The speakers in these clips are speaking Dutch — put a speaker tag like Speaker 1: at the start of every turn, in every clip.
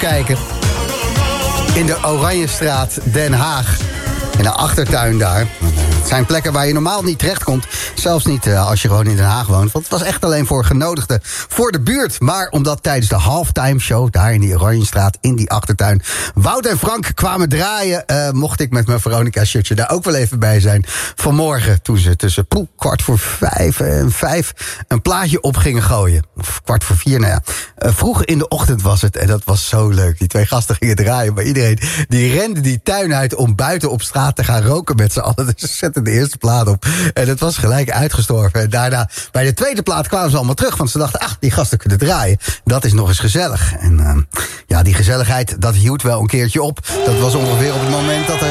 Speaker 1: kijken. In de Oranjestraat, Den Haag. In de achtertuin daar. Het zijn plekken waar je normaal niet terechtkomt. Zelfs niet als je gewoon in Den Haag woont. Want het was echt alleen voor genodigden voor de buurt. Maar omdat tijdens de halftime show daar in die Oranjestraat, in die achtertuin, Wout en Frank kwamen draaien, mocht ik met mijn Veronica-shirtje daar ook wel even bij zijn. Vanmorgen, toen ze tussen 4:45 en 5 een plaatje op gingen gooien. Of 4:15, nou ja. Vroeg in de ochtend was het en dat was zo leuk. Die twee gasten gingen draaien, maar iedereen die rende die tuin uit om buiten op straat te gaan roken met z'n allen. Dus ze zetten de eerste plaat op. En het was gelijk uitgestorven. En daarna, bij de tweede plaat kwamen ze allemaal terug. Want ze dachten, die gasten kunnen draaien. Dat is nog eens gezellig. En ja, die gezelligheid, dat hield wel een keertje op. Dat was ongeveer op het moment dat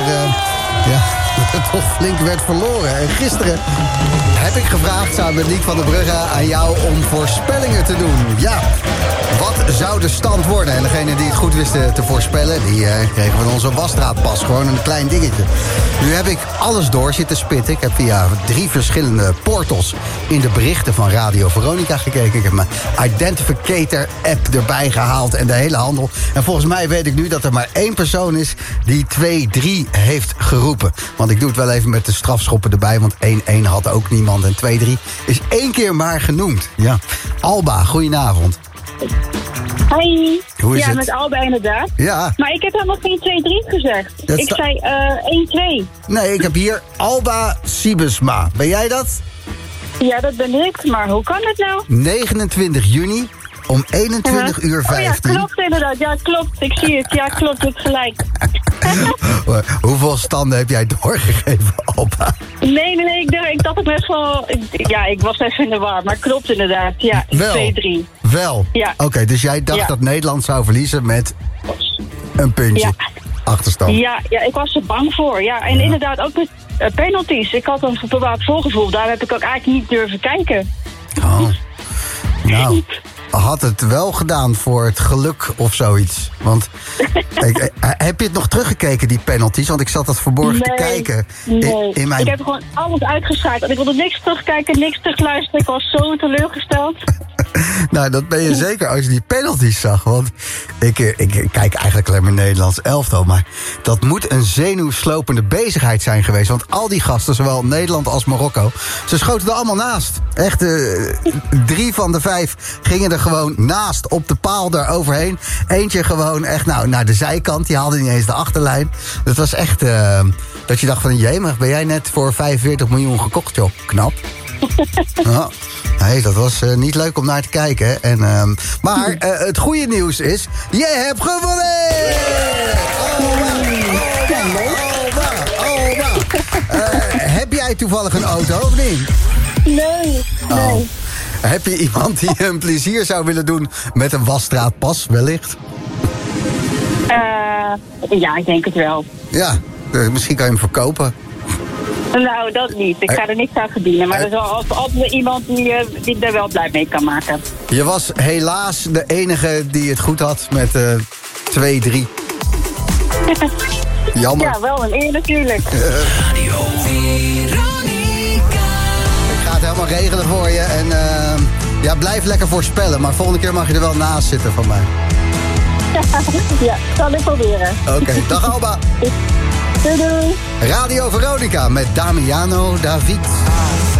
Speaker 1: het toch flink werd verloren. En gisteren heb ik gevraagd, samen met Niek van der Brugge, aan jou om voorspellingen te doen. Ja, wat zou de stand worden? En degene die het goed wisten te voorspellen, die kregen van onze wasstraatpas. Gewoon een klein dingetje. Nu heb ik alles door zitten spitten. Ik heb via 3 verschillende portals in de berichten van Radio Veronica gekeken. Ik heb mijn Identificator-app erbij gehaald en de hele handel. En volgens mij weet ik nu dat er maar 1 persoon is die 2-3 heeft geroepen. Want ik doe het wel even met de strafschoppen erbij, want 1-1 had ook niemand. En 2-3 is 1 keer maar genoemd. Ja. Alba, goedenavond.
Speaker 2: Hoi.
Speaker 1: Hoe is het?
Speaker 2: Met Alba inderdaad.
Speaker 1: Ja.
Speaker 2: Maar ik heb helemaal geen 2-3 gezegd. Ik zei 1-2.
Speaker 1: Nee, ik heb hier Alba Siebesma. Ben jij dat?
Speaker 2: Ja, dat ben ik. Maar hoe kan dat nou?
Speaker 1: 29 juni om 21:15 uur.
Speaker 2: Oh ja, klopt inderdaad. Ja, klopt. Ik zie het. Ja, klopt. Het gelijk.
Speaker 1: Hoeveel standen heb jij doorgegeven, Alba?
Speaker 2: Nee. Ik dacht het best wel... Ja, ik was even in de war. Maar klopt inderdaad. Ja, 2-3.
Speaker 1: Wel?
Speaker 2: Ja.
Speaker 1: Oké, dus jij dacht dat Nederland zou verliezen met een puntje achterstand.
Speaker 2: Ja, ik was er bang voor. Ja, en inderdaad ook met penalties. Ik had een bepaald voorgevoel. Daar heb ik ook eigenlijk niet durven kijken.
Speaker 1: Oh. Nou, had het wel gedaan voor het geluk of zoiets? Want heb je het nog teruggekeken, die penalties? Want ik zat dat verborgen te kijken.
Speaker 2: Nee,
Speaker 1: in mijn...
Speaker 2: ik heb gewoon alles uitgeschakeld. Ik wilde niks terugkijken, niks terugluisteren. Ik was zo teleurgesteld.
Speaker 1: Nou, dat ben je zeker als je die penalties zag. Want ik kijk eigenlijk alleen maar Nederlands elftal. Maar dat moet een zenuwslopende bezigheid zijn geweest. Want al die gasten, zowel Nederland als Marokko, ze schoten er allemaal naast. Echt, 3 van de 5 gingen er gewoon naast op de paal daar overheen. Eentje gewoon echt naar de zijkant. Die haalde niet eens de achterlijn. Dat was echt dat je dacht van, jemig, ben jij net voor 45 miljoen gekocht, joh. Knap. Ja. Nee, dat was niet leuk om naar te kijken. En, maar het goede nieuws is, je hebt gewonnen! Alba! Heb jij toevallig een auto of niet?
Speaker 2: Nee.
Speaker 1: Heb je iemand die een plezier zou willen doen met een wasstraatpas, wellicht?
Speaker 2: Ja, ik denk het wel.
Speaker 1: Ja, misschien kan je hem verkopen.
Speaker 2: Nou, dat niet. Ik ga er niks aan verdienen. Maar er is altijd iemand die er wel blij mee kan maken.
Speaker 1: Je was helaas de enige die het goed had met 2-3. Jammer.
Speaker 2: Ja, wel een eer natuurlijk.
Speaker 3: Radio Veronica.
Speaker 1: Ik ga het helemaal regelen voor je. En ja, blijf lekker voorspellen. Maar volgende keer mag je er wel naast zitten van mij.
Speaker 2: Ja, zal ik proberen.
Speaker 1: Oké, dag Alba.
Speaker 2: Doei.
Speaker 1: Radio Veronica met Damiano David.